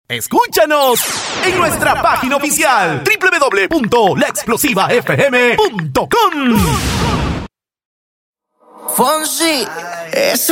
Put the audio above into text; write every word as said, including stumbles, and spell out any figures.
Escúchanos en nuestra página oficial doble u doble u doble u punto la explosiva f m punto com. Fonsi, es